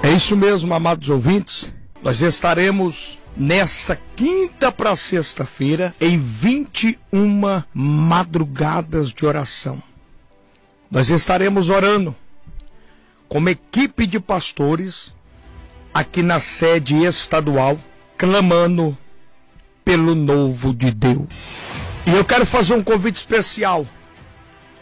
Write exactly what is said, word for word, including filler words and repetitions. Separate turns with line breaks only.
É isso mesmo, amados ouvintes. Nós estaremos nessa quinta para sexta-feira em vinte e uma madrugadas de oração. Nós estaremos orando como equipe de pastores aqui na sede estadual, clamando pelo novo de Deus. E eu quero fazer um convite especial